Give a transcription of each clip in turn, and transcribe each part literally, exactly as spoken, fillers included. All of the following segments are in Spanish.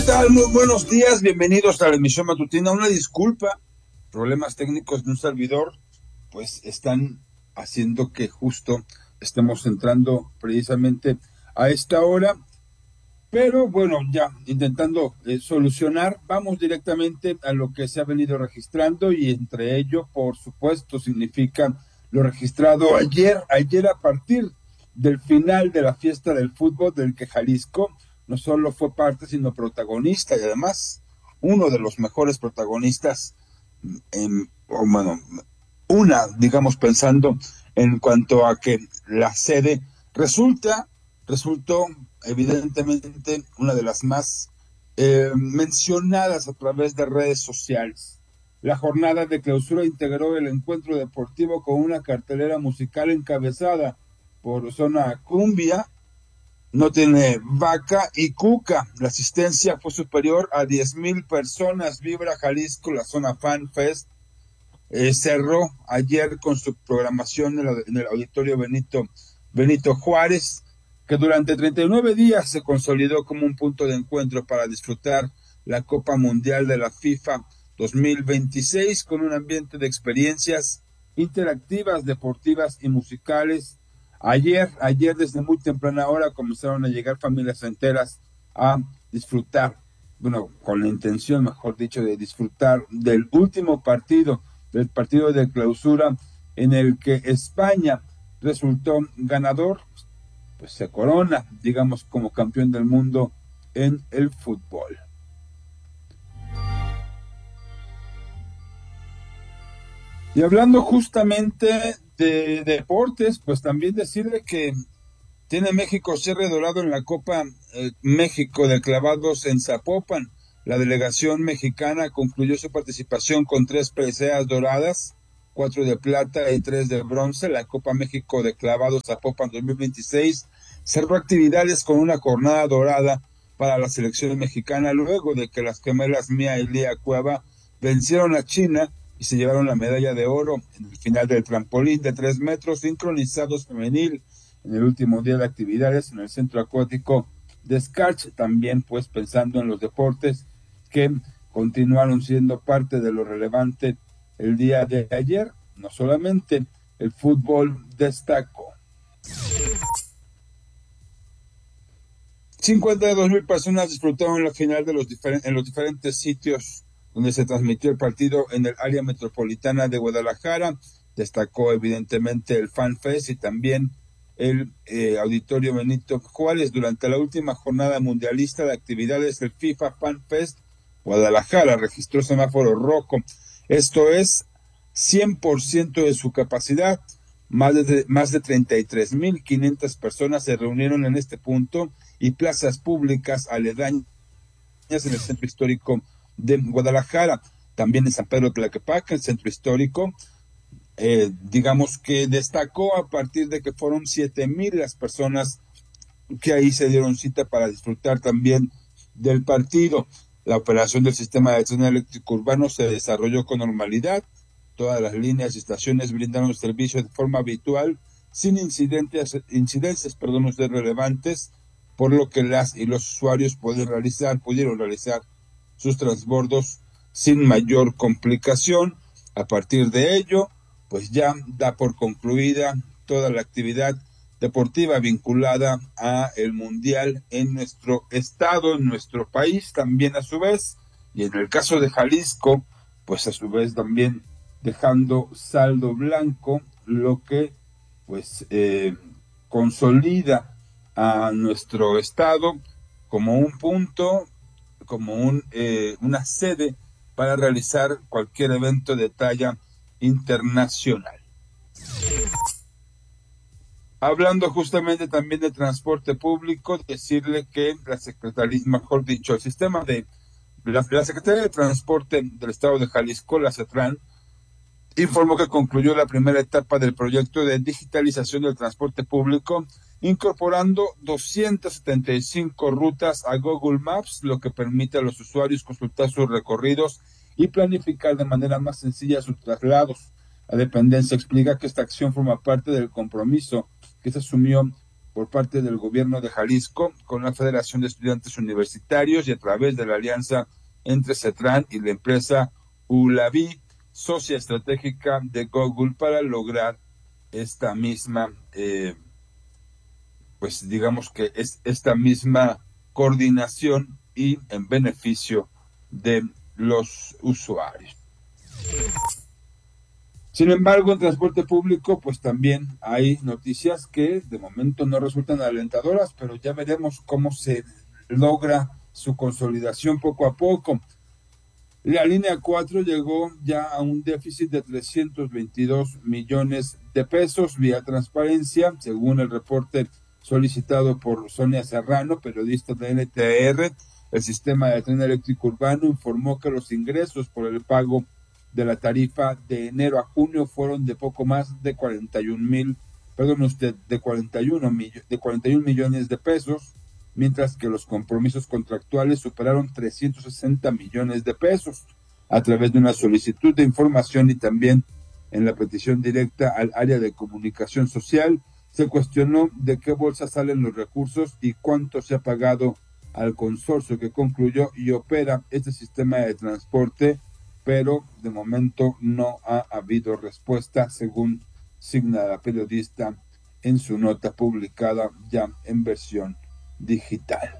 ¿Qué tal? Muy buenos días, bienvenidos a la emisión matutina. Una disculpa, problemas técnicos de un servidor, pues están haciendo que justo estemos entrando precisamente a esta hora, pero bueno, ya intentando eh, solucionar, vamos directamente a lo que se ha venido registrando y entre ello, por supuesto, significa lo registrado ayer, ayer a partir del final de la fiesta del fútbol del que Jalisco no solo fue parte, sino protagonista y además uno de los mejores protagonistas, en, o bueno, una, digamos, pensando en cuanto a que la sede resulta, resultó evidentemente una de las más eh, mencionadas a través de redes sociales. La jornada de clausura integró el encuentro deportivo con una cartelera musical encabezada por Zona Cumbia, No Tiene Vaca y Cuca. La asistencia fue superior a diez mil personas. Vibra Jalisco, la Zona Fan Fest, eh, cerró ayer con su programación en, la, en el Auditorio Benito, Benito Juárez, que durante treinta y nueve días se consolidó como un punto de encuentro para disfrutar la Copa Mundial de la FIFA dos mil veintiséis con un ambiente de experiencias interactivas, deportivas y musicales. Ayer, ayer desde muy temprana hora comenzaron a llegar familias enteras a disfrutar, bueno, con la intención, mejor dicho, de disfrutar del último partido, del partido de clausura en el que España resultó ganador, pues se corona, digamos, como campeón del mundo en el fútbol. Y hablando justamente de deportes, pues también decirle que tiene México cierre dorado en la Copa eh, México de clavados en Zapopan. La delegación mexicana concluyó su participación con tres preseas doradas, cuatro de plata y tres de bronce. La Copa México de clavados Zapopan dos mil veintiséis cerró actividades con una jornada dorada para la selección mexicana luego de que las gemelas Mía y Lía Cueva vencieron a China y se llevaron la medalla de oro en el final del trampolín de tres metros sincronizados femenil en el último día de actividades en el Centro Acuático de Scarch, también pues pensando en los deportes que continuaron siendo parte de lo relevante el día de ayer, no solamente el fútbol destacó. cincuenta y dos mil personas disfrutaron la final de los diferen- en los diferentes sitios donde se transmitió el partido en el área metropolitana de Guadalajara. Destacó evidentemente el Fan Fest y también el eh, Auditorio Benito Juárez. Durante la última jornada mundialista de actividades del FIFA Fan Fest, Guadalajara registró semáforo rojo. Esto es cien por ciento de su capacidad. Más de, más de treinta y tres mil quinientas personas se reunieron en este punto y plazas públicas aledañas en el centro histórico de Guadalajara. También en San Pedro Tlaquepaque, el centro histórico, eh, digamos que destacó a partir de que fueron siete mil las personas que ahí se dieron cita para disfrutar también del partido. La operación del sistema de tren eléctrico urbano se desarrolló con normalidad. Todas las líneas y estaciones brindaron servicio de forma habitual, sin incidentes, incidencias perdón, relevantes, por lo que las y los usuarios pueden realizar, pudieron realizar sus transbordos sin mayor complicación. A partir de ello, pues ya da por concluida toda la actividad deportiva vinculada a el mundial en nuestro estado, en nuestro país, también a su vez, y en el caso de Jalisco, pues a su vez también dejando saldo blanco, lo que pues eh, consolida a nuestro estado como un punto, como un, eh, una sede para realizar cualquier evento de talla internacional. Hablando justamente también de transporte público, decirle que la Secretaría, mejor dicho, el sistema de la, la Secretaría de Transporte del Estado de Jalisco, la CETRAN, informó que concluyó la primera etapa del proyecto de digitalización del transporte público, incorporando doscientas setenta y cinco rutas a Google Maps, lo que permite a los usuarios consultar sus recorridos y planificar de manera más sencilla sus traslados. La dependencia explica que esta acción forma parte del compromiso que se asumió por parte del gobierno de Jalisco con la Federación de Estudiantes Universitarios y a través de la alianza entre CETRAN y la empresa Ulavi, socia estratégica de Google, para lograr esta misma, eh, pues digamos que es esta misma coordinación y en beneficio de los usuarios. Sin embargo, en transporte público, pues también hay noticias que de momento no resultan alentadoras, pero ya veremos cómo se logra su consolidación poco a poco. La línea cuatro llegó ya a un déficit de trescientos veintidós millones de pesos vía transparencia, según el reporte solicitado por Sonia Serrano, periodista de N T R. El sistema de tren eléctrico urbano informó que los ingresos por el pago de la tarifa de enero a junio fueron de poco más de cuarenta y un mil, perdón usted, de cuarenta y uno de cuarenta y un millones de pesos, mientras que los compromisos contractuales superaron trescientos sesenta millones de pesos. A través de una solicitud de información y también en la petición directa al área de comunicación social, se cuestionó de qué bolsa salen los recursos y cuánto se ha pagado al consorcio que concluyó y opera este sistema de transporte, pero de momento no ha habido respuesta, según signa la periodista en su nota publicada ya en versión digital.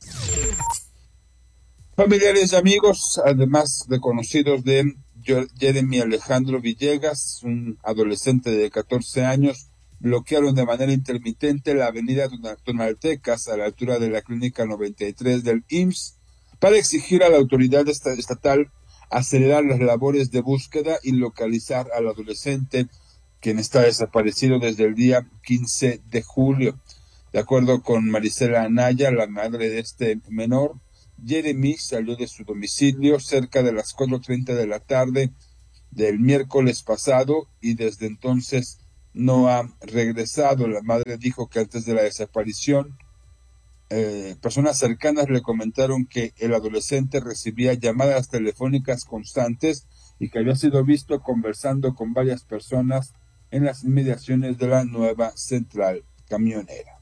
Familiares y amigos, además de conocidos de Jeremy Alejandro Villegas, un adolescente de catorce años, bloquearon de manera intermitente la avenida Tonaltecas a la altura de la clínica noventa y tres del I M S S para exigir a la autoridad estatal acelerar las labores de búsqueda y localizar al adolescente, quien está desaparecido desde el día quince de julio. De acuerdo con Marisela Anaya, la madre de este menor, Jeremy salió de su domicilio cerca de las cuatro treinta de la tarde del miércoles pasado y desde entonces no ha regresado. La madre dijo que antes de la desaparición, eh, personas cercanas le comentaron que el adolescente recibía llamadas telefónicas constantes y que había sido visto conversando con varias personas en las inmediaciones de la nueva central camionera.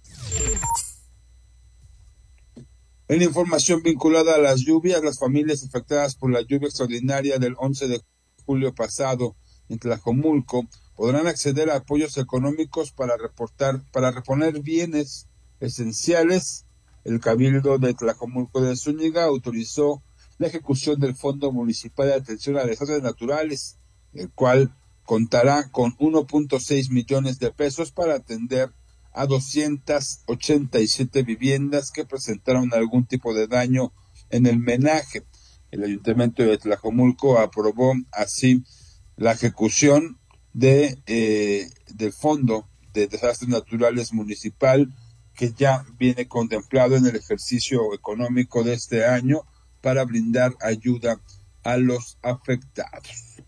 En información vinculada a las lluvias, las familias afectadas por la lluvia extraordinaria del once de julio pasado en Tlajomulco podrán acceder a apoyos económicos para reportar, para reponer bienes esenciales. El Cabildo de Tlajomulco de Zúñiga autorizó la ejecución del Fondo Municipal de Atención a Desastres Naturales, el cual contará con uno punto seis millones de pesos para atender a doscientas ochenta y siete viviendas que presentaron algún tipo de daño en el menaje. El Ayuntamiento de Tlajomulco aprobó así la ejecución de eh, del Fondo de Desastres Naturales Municipal, que ya viene contemplado en el ejercicio económico de este año para brindar ayuda a los afectados.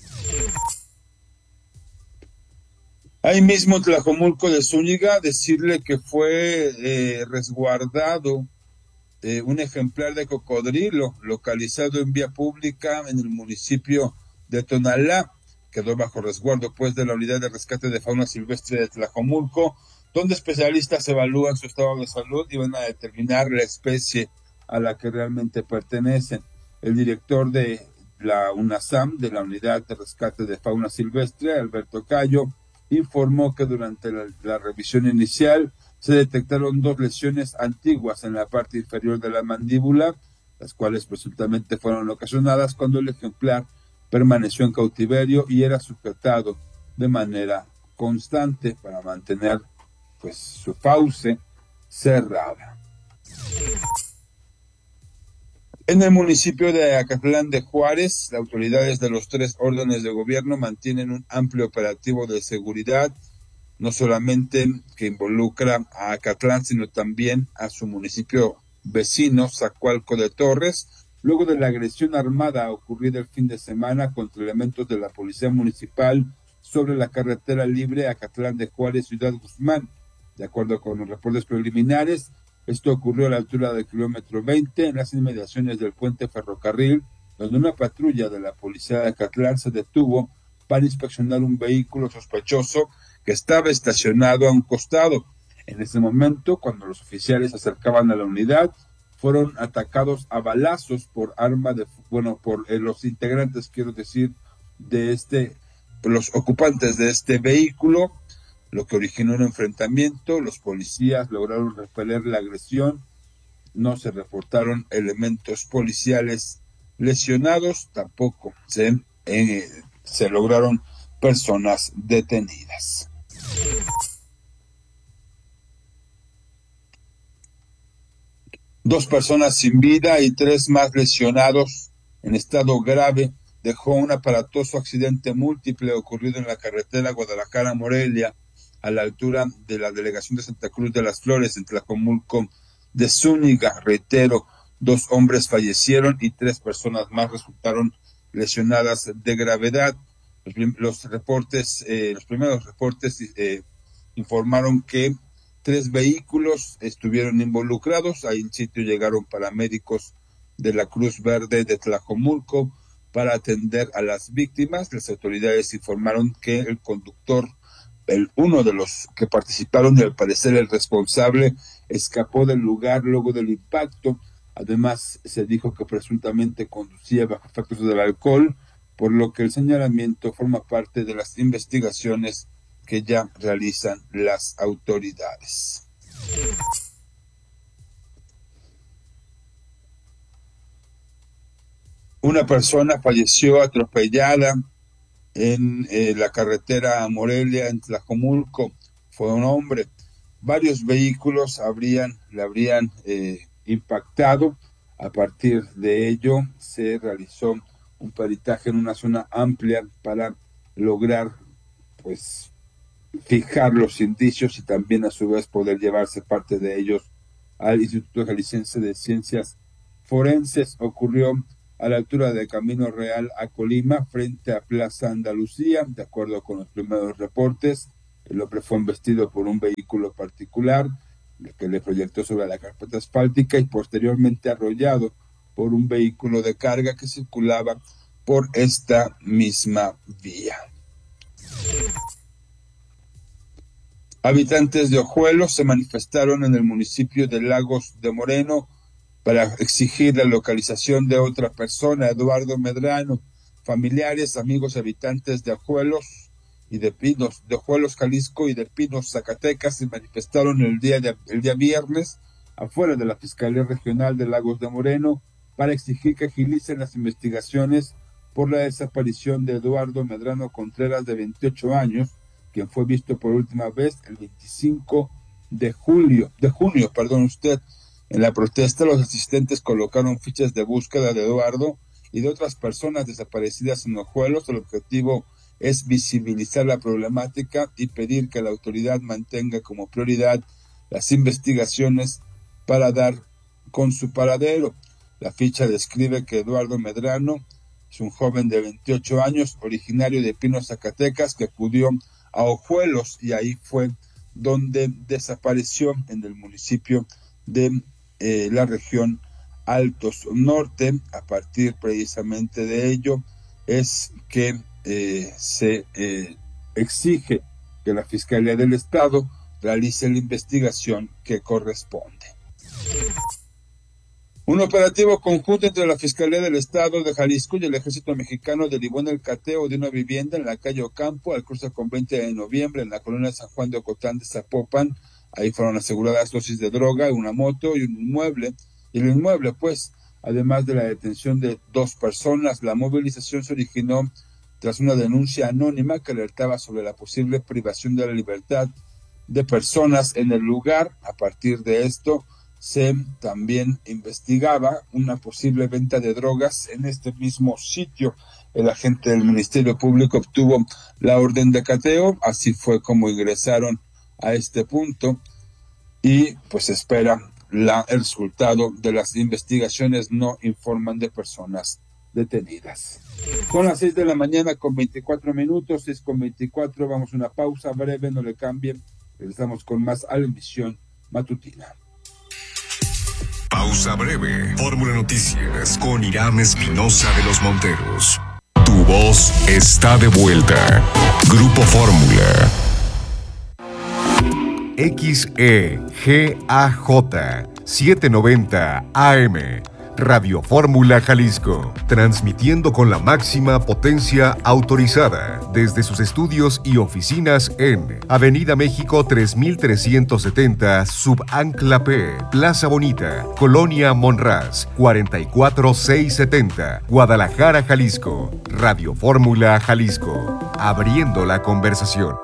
Ahí mismo en Tlajomulco de Zúñiga, decirle que fue eh, resguardado eh, un ejemplar de cocodrilo localizado en vía pública en el municipio de Tonalá. Quedó bajo resguardo pues de la Unidad de Rescate de Fauna Silvestre de Tlajomulco, donde especialistas evalúan su estado de salud y van a determinar la especie a la que realmente pertenecen. El director de la UNASAM, de la Unidad de Rescate de Fauna Silvestre, Alberto Cayo, informó que durante la, la revisión inicial se detectaron dos lesiones antiguas en la parte inferior de la mandíbula, las cuales presuntamente fueron ocasionadas cuando el ejemplar permaneció en cautiverio y era sujetado de manera constante para mantener pues su fauce cerrada. En el municipio de Acatlán de Juárez, las autoridades de los tres órdenes de gobierno mantienen un amplio operativo de seguridad, no solamente que involucra a Acatlán, sino también a su municipio vecino, Zacualco de Torres, luego de la agresión armada ocurrida el fin de semana contra elementos de la Policía Municipal sobre la carretera libre Acatlán de Juárez, Ciudad Guzmán. De acuerdo con los reportes preliminares, esto ocurrió a la altura del kilómetro veinte, en las inmediaciones del puente ferrocarril, donde una patrulla de la policía de Acatlán se detuvo para inspeccionar un vehículo sospechoso que estaba estacionado a un costado. En ese momento, cuando los oficiales se acercaban a la unidad, fueron atacados a balazos por arma de, bueno, por eh, los integrantes, quiero decir, de este, los ocupantes de este vehículo, lo que originó un enfrentamiento. Los policías lograron repeler la agresión. No se reportaron elementos policiales lesionados, tampoco se, eh, se lograron personas detenidas. Dos personas sin vida y tres más lesionados en estado grave dejó un aparatoso accidente múltiple ocurrido en la carretera Guadalajara-Morelia, a la altura de la delegación de Santa Cruz de las Flores, en Tlajomulco de Zúñiga. Reitero, dos hombres fallecieron y tres personas más resultaron lesionadas de gravedad. Los, los reportes, eh, los primeros reportes eh, informaron que tres vehículos estuvieron involucrados. Ahí en sitio llegaron paramédicos de la Cruz Verde de Tlajomulco para atender a las víctimas. Las autoridades informaron que el conductor, el uno de los que participaron y al parecer el responsable, escapó del lugar luego del impacto. Además, se dijo que presuntamente conducía bajo efectos del alcohol, por lo que el señalamiento forma parte de las investigaciones que ya realizan las autoridades. Una persona falleció atropellada en eh, la carretera Morelia, en Tlajomulco. Fue un hombre. Varios vehículos habrían, le habrían eh, impactado. A partir de ello se realizó un peritaje en una zona amplia para lograr, pues, fijar los indicios y también a su vez poder llevarse parte de ellos al Instituto Jalisciense de Ciencias Forenses. Ocurrió a la altura de Camino Real a Colima, frente a Plaza Andalucía. De acuerdo con los primeros reportes, el hombre fue embestido por un vehículo particular que le proyectó sobre la carpeta asfáltica y posteriormente arrollado por un vehículo de carga que circulaba por esta misma vía. Habitantes de Ojuelos se manifestaron en el municipio de Lagos de Moreno para exigir la localización de otra persona, Eduardo Medrano. Familiares, amigos y habitantes de Ojuelos y de Pinos, de Ojuelos, Jalisco y de Pinos, Zacatecas, se manifestaron el día, de, el día viernes afuera de la Fiscalía Regional de Lagos de Moreno para exigir que agilicen las investigaciones por la desaparición de Eduardo Medrano Contreras, de veintiocho años, quien fue visto por última vez el veinticinco de julio, de junio, perdón usted. En la protesta, los asistentes colocaron fichas de búsqueda de Eduardo y de otras personas desaparecidas en Ojuelos. El objetivo es visibilizar la problemática y pedir que la autoridad mantenga como prioridad las investigaciones para dar con su paradero. La ficha describe que Eduardo Medrano es un joven de veintiocho años, originario de Pinos, Zacatecas, que acudió a Ojuelos y ahí fue donde desapareció, en el municipio de eh, la región Altos Norte. A partir precisamente de ello es que eh, se eh, exige que la Fiscalía del Estado realice la investigación que corresponde. Un operativo conjunto entre la Fiscalía del Estado de Jalisco y el Ejército Mexicano derivó en el cateo de una vivienda en la calle Ocampo, al cruce con veinte de noviembre, en la colonia San Juan de Ocotán de Zapopan. Ahí fueron aseguradas dosis de droga, una moto y un inmueble. Y el inmueble, pues, además de la detención de dos personas, la movilización se originó tras una denuncia anónima que alertaba sobre la posible privación de la libertad de personas en el lugar. A partir de esto, se también investigaba una posible venta de drogas en este mismo sitio. El agente del Ministerio Público obtuvo la orden de cateo, así fue como ingresaron a este punto y pues espera la, el resultado de las investigaciones. No informan de personas detenidas. Son las seis de la mañana con veinticuatro minutos, seis con veinticuatro, vamos a una pausa breve, no le cambien, regresamos con más a la emisión matutina. Pausa breve. Fórmula Noticias con Irán Espinosa de los Monteros. Tu voz está de vuelta. Grupo Fórmula. X E G A J setecientos noventa A M. Radio Fórmula Jalisco, transmitiendo con la máxima potencia autorizada desde sus estudios y oficinas en Avenida México tres mil trescientos setenta, Subancla P, Plaza Bonita, Colonia Monraz, cuarenta y cuatro mil seiscientos setenta, Guadalajara, Jalisco. Radio Fórmula Jalisco, abriendo la conversación.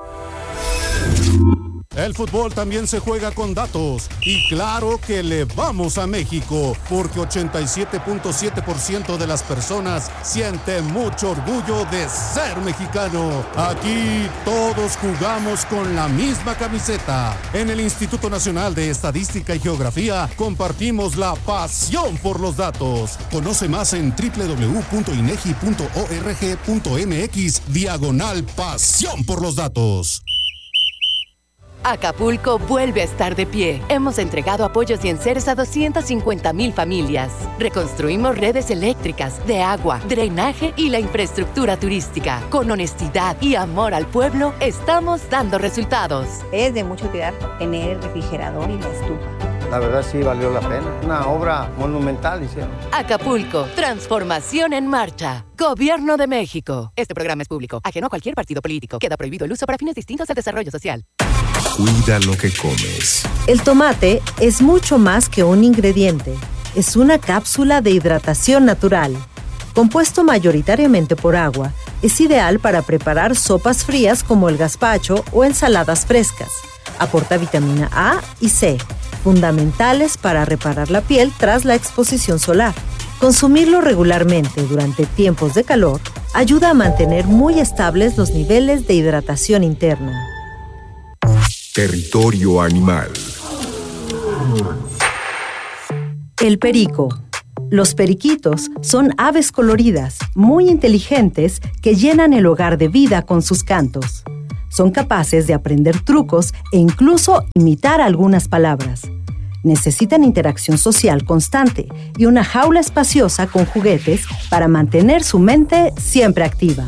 El fútbol también se juega con datos y claro que le vamos a México porque ochenta y siete punto siete por ciento de las personas siente mucho orgullo de ser mexicano. Aquí todos jugamos con la misma camiseta. En el Instituto Nacional de Estadística y Geografía compartimos la pasión por los datos. Conoce más en doble u doble u doble u punto inegi punto org punto mx diagonal pasión por los datos. Acapulco vuelve a estar de pie. Hemos entregado apoyos y enseres a doscientas cincuenta mil familias. Reconstruimos redes eléctricas, de agua, drenaje y la infraestructura turística. Con honestidad y amor al pueblo, estamos dando resultados. Es de mucha utilidad tener el refrigerador y la estufa. La verdad sí valió la pena. Una obra monumental hicieron. Acapulco, transformación en marcha. Gobierno de México. Este programa es público, ajeno a cualquier partido político. Queda prohibido el uso para fines distintos al desarrollo social. Cuida lo que comes. El tomate es mucho más que un ingrediente. Es una cápsula de hidratación natural. Compuesto mayoritariamente por agua, es ideal para preparar sopas frías como el gazpacho o ensaladas frescas. Aporta vitamina A y C, fundamentales para reparar la piel tras la exposición solar. Consumirlo regularmente durante tiempos de calor ayuda a mantener muy estables los niveles de hidratación interna. Territorio animal. El perico. Los periquitos son aves coloridas, muy inteligentes, que llenan el hogar de vida con sus cantos. Son capaces de aprender trucos e incluso imitar algunas palabras. Necesitan interacción social constante y una jaula espaciosa con juguetes para mantener su mente siempre activa.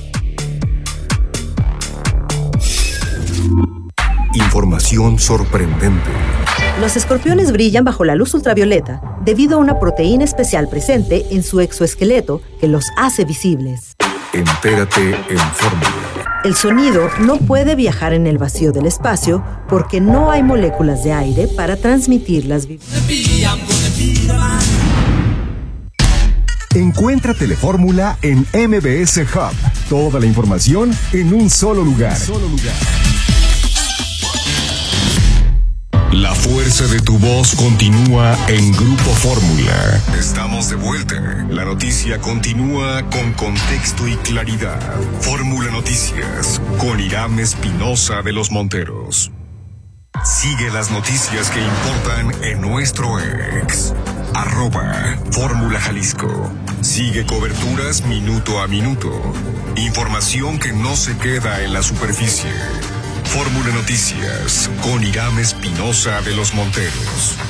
Información sorprendente. Los escorpiones brillan bajo la luz ultravioleta debido a una proteína especial presente en su exoesqueleto que los hace visibles. Entérate en Fórmula. El sonido no puede viajar en el vacío del espacio porque no hay moléculas de aire para transmitir las vibraciones. Encuentra Telefórmula en M B S Hub. Toda la información en un solo lugar. Solo lugar. La fuerza de tu voz continúa en Grupo Fórmula. Estamos de vuelta. La noticia continúa con contexto y claridad. Fórmula Noticias con Irán Espinosa de los Monteros. Sigue las noticias que importan en nuestro ex. Arroba Fórmula Jalisco. Sigue coberturas minuto a minuto. Información que no se queda en la superficie. Fórmula Noticias con Irán Espinosa de los Monteros.